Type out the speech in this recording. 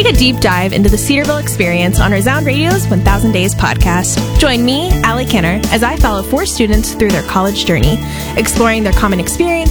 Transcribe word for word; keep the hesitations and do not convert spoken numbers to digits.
a deep dive into the Cedarville experience on Resound Radio's one thousand Days podcast. Join me, Allie Kenner, as I follow four students through their college journey, exploring their common experience,